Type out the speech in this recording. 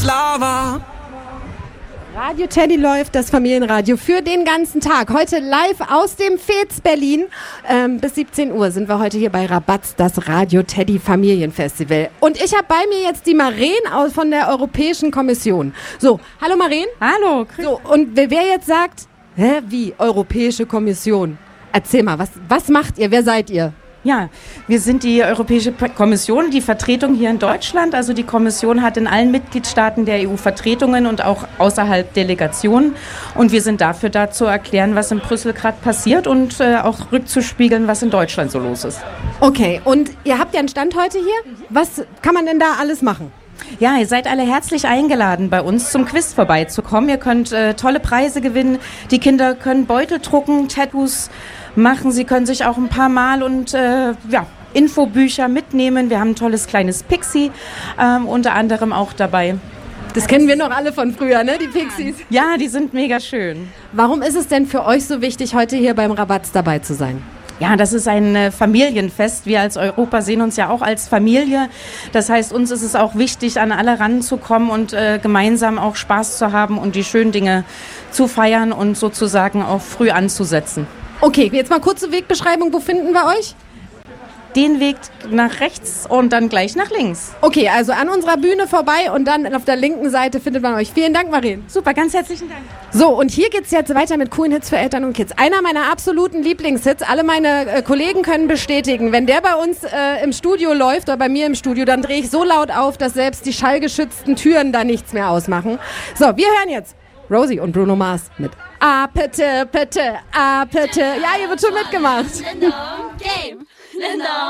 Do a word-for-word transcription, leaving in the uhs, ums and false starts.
klar war. Radio Teddy läuft, das Familienradio für den ganzen Tag. Heute live aus dem Fez Berlin. Ähm, bis siebzehn Uhr sind wir heute hier bei Rabatz, das Radio Teddy Familienfestival. Und ich habe bei mir jetzt die Maren aus von der Europäischen Kommission. So, hallo Maren. Hallo. So, und wer jetzt sagt, hä, wie, Europäische Kommission? Erzähl mal, was, was macht ihr? Wer seid ihr? Ja, wir sind die Europäische Kommission, die Vertretung hier in Deutschland. Also die Kommission hat in allen Mitgliedstaaten der E U Vertretungen und auch außerhalb Delegationen. Und wir sind dafür da zu erklären, was in Brüssel gerade passiert und äh, auch rückzuspiegeln, was in Deutschland so los ist. Okay, und ihr habt ja einen Stand heute hier. Was kann man denn da alles machen? Ja, ihr seid alle herzlich eingeladen, bei uns zum Quiz vorbeizukommen. Ihr könnt äh, tolle Preise gewinnen. Die Kinder können Beutel drucken, Tattoos machen. Sie können sich auch ein paar Mal und äh, ja, Infobücher mitnehmen. Wir haben ein tolles kleines Pixie ähm, unter anderem auch dabei. Das kennen wir noch alle von früher, ne? Die Pixies. Ja, die sind mega schön. Warum ist es denn für euch so wichtig, heute hier beim Rabatz dabei zu sein? Ja, das ist ein äh, Familienfest. Wir als Europa sehen uns ja auch als Familie. Das heißt, uns ist es auch wichtig, an alle ranzukommen und äh, gemeinsam auch Spaß zu haben und die schönen Dinge zu feiern und sozusagen auch früh anzusetzen. Okay, jetzt mal kurze Wegbeschreibung. Wo finden wir euch? Den Weg nach rechts und dann gleich nach links. Okay, also an unserer Bühne vorbei und dann auf der linken Seite findet man euch. Vielen Dank, Maren. Super, ganz herzlichen Dank. So, und hier geht's jetzt weiter mit coolen Hits für Eltern und Kids. Einer meiner absoluten Lieblingshits. Alle meine äh, Kollegen können bestätigen, wenn der bei uns äh, im Studio läuft oder bei mir im Studio, dann drehe ich so laut auf, dass selbst die schallgeschützten Türen da nichts mehr ausmachen. So, wir hören jetzt Rosie und Bruno Mars mit Ah, bitte, bitte, ah, bitte. Ja, ihr wird schon mitgemacht.